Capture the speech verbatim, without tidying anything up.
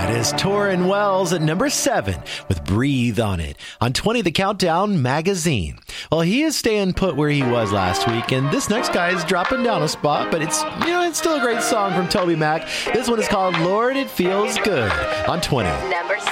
That is Torrin Wells at number seven with Breathe on it. On twenty, the Countdown Magazine. Well, he is staying put where he was last week, and this next guy is dropping down a spot, but it's, you know, it's still a great song from Toby Mac. This one is called Lord, It Feels Good on twenty. Number six.